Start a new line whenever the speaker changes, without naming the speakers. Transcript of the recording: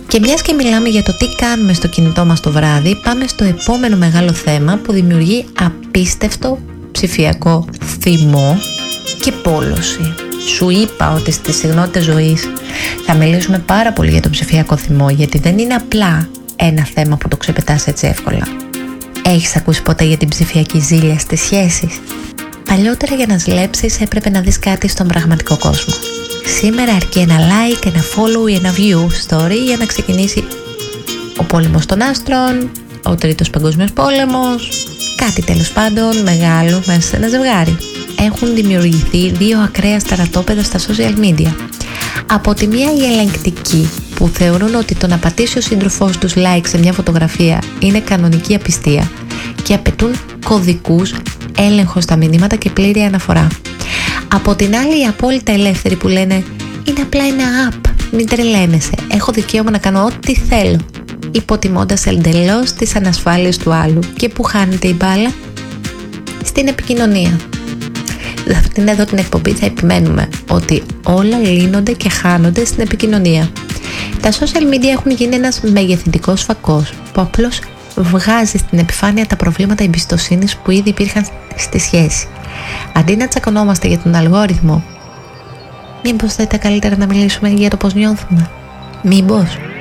Και μιας και μιλάμε για το τι κάνουμε στο κινητό μας το βράδυ, πάμε στο επόμενο μεγάλο θέμα που δημιουργεί απίστευτο ψηφιακό θυμό και πόλωση. Σου είπα ότι στις συγνότητες ζωής θα μιλήσουμε πάρα πολύ για το ψηφιακό θυμό, γιατί δεν είναι απλά ένα θέμα που το ξεπετάς έτσι εύκολα. Έχεις ακούσει ποτέ για την ψηφιακή ζήλια στις σχέσεις? Παλιότερα για να ζηλέψεις έπρεπε να δεις κάτι στον πραγματικό κόσμο. Σήμερα αρκεί ένα like, ένα follow ή ένα view story για να ξεκινήσει ο πόλεμος των άστρων, ο τρίτος παγκόσμιος πόλεμος, κάτι τέλος πάντων μεγάλο μέσα σε ένα ζευγάρι. Έχουν δημιουργηθεί δύο ακραία στρατόπεδα στα social media. Από τη μία οι ελεγκτικοί που θεωρούν ότι το να πατήσει ο σύντροφός τους like σε μια φωτογραφία είναι κανονική απιστία και απαιτούν κωδικούς, έλεγχο στα μηνύματα και πλήρη αναφορά. Από την άλλη οι απόλυτα ελεύθεροι που λένε είναι απλά ένα app, μην τρελαίνεσαι, έχω δικαίωμα να κάνω ό,τι θέλω, υποτιμώντας εντελώς τις ανασφάλειες του άλλου. Και που χάνεται η μπάλα? Στην επικοινωνία. Σε αυτήν εδώ την εκπομπή θα επιμένουμε ότι όλα λύνονται και χάνονται στην επικοινωνία. Τα social media έχουν γίνει ένας μεγεθυντικός φακός που απλώς βγάζει στην επιφάνεια τα προβλήματα εμπιστοσύνης που ήδη υπήρχαν στη σχέση. Αντί να τσακωνόμαστε για τον αλγόριθμο, μήπως θα ήταν καλύτερα να μιλήσουμε για το πώς νιώθουμε? Μήπως?